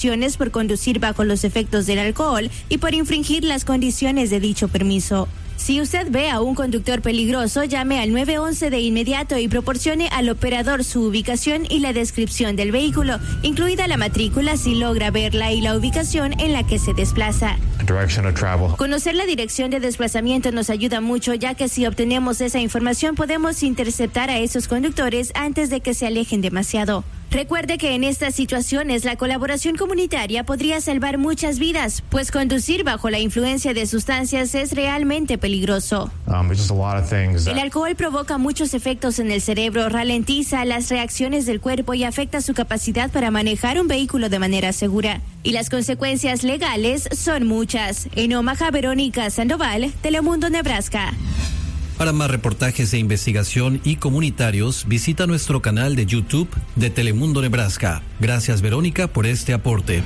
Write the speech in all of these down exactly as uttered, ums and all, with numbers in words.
sanciones por conducir bajo los efectos del alcohol y por infringir las condiciones de dicho permiso. Si usted ve a un conductor peligroso, llame al nueve once de inmediato y proporcione al operador su ubicación y la descripción del vehículo, incluida la matrícula si logra verla y la ubicación en la que se desplaza. Direction of travel. Conocer la dirección de desplazamiento nos ayuda mucho, ya que si obtenemos esa información podemos interceptar a esos conductores antes de que se alejen demasiado. Recuerde que en estas situaciones la colaboración comunitaria podría salvar muchas vidas, pues conducir bajo la influencia de sustancias es realmente peligroso. Um, just a lot of things that... El alcohol provoca muchos efectos en el cerebro, ralentiza las reacciones del cuerpo y afecta su capacidad para manejar un vehículo de manera segura. Y las consecuencias legales son muchas. En Omaha, Verónica Sandoval, Telemundo, Nebraska. Para más reportajes de investigación y comunitarios, visita nuestro canal de YouTube de Telemundo Nebraska. Gracias, Verónica, por este aporte.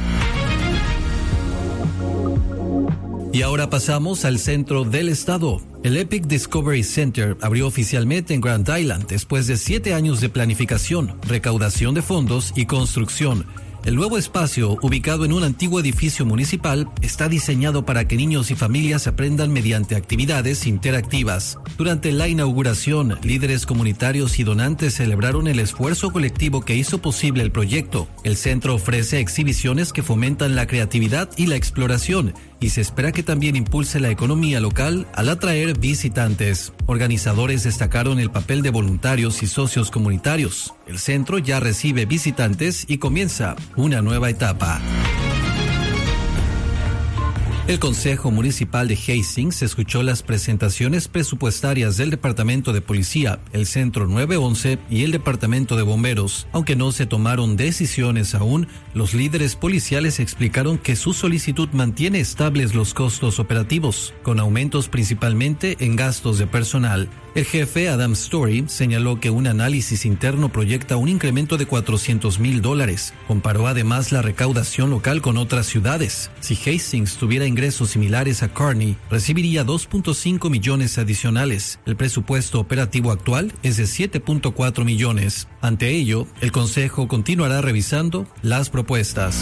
Y ahora pasamos al centro del estado. El Epic Discovery Center abrió oficialmente en Grand Island después de siete años de planificación, recaudación de fondos y construcción. El nuevo espacio, ubicado en un antiguo edificio municipal, está diseñado para que niños y familias aprendan mediante actividades interactivas. Durante la inauguración, líderes comunitarios y donantes celebraron el esfuerzo colectivo que hizo posible el proyecto. El centro ofrece exhibiciones que fomentan la creatividad y la exploración, y se espera que también impulse la economía local al atraer visitantes. Organizadores destacaron el papel de voluntarios y socios comunitarios. El centro ya recibe visitantes y comienza una nueva etapa. El Consejo Municipal de Hastings escuchó las presentaciones presupuestarias del Departamento de Policía, el Centro nueve once y el Departamento de Bomberos. Aunque no se tomaron decisiones aún, los líderes policiales explicaron que su solicitud mantiene estables los costos operativos, con aumentos principalmente en gastos de personal. El jefe Adam Story señaló que un análisis interno proyecta un incremento de cuatrocientos mil dólares. Comparó además la recaudación local con otras ciudades. Si Hastings tuviera ingresos similares a Kearney, recibiría dos punto cinco millones adicionales. El presupuesto operativo actual es de siete punto cuatro millones. Ante ello, el Consejo continuará revisando las propuestas.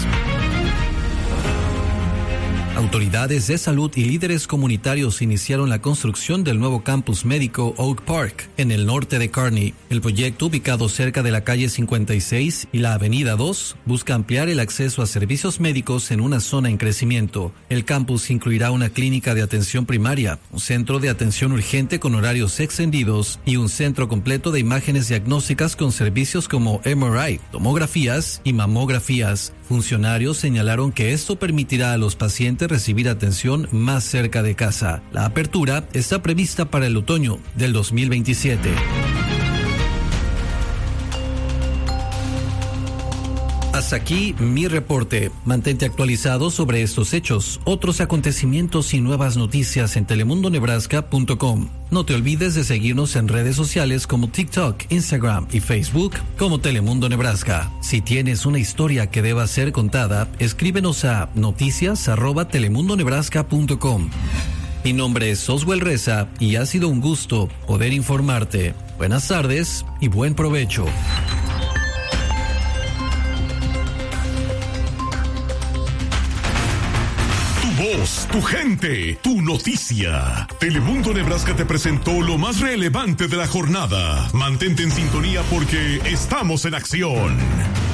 Autoridades de salud y líderes comunitarios iniciaron la construcción del nuevo campus médico Oak Park, en el norte de Kearney. El proyecto, ubicado cerca de la calle cincuenta y seis y la avenida dos, busca ampliar el acceso a servicios médicos en una zona en crecimiento. El campus incluirá una clínica de atención primaria, un centro de atención urgente con horarios extendidos y un centro completo de imágenes diagnósticas con servicios como M R I, tomografías y mamografías. Funcionarios señalaron que esto permitirá a los pacientes recibir atención más cerca de casa. La apertura está prevista para el otoño del dos mil veintisiete. Hasta aquí mi reporte. Mantente actualizado sobre estos hechos, otros acontecimientos y nuevas noticias en telemundo nebraska punto com. No te olvides de seguirnos en redes sociales como TikTok, Instagram y Facebook como Telemundo Nebraska. Si tienes una historia que deba ser contada, escríbenos a noticias arroba telemundo nebraska punto com. Mi nombre es Oswald Reza y ha sido un gusto poder informarte. Buenas tardes y buen provecho. Voz, tu gente, tu noticia. Telemundo Nebraska te presentó lo más relevante de la jornada. Mantente en sintonía porque estamos en acción.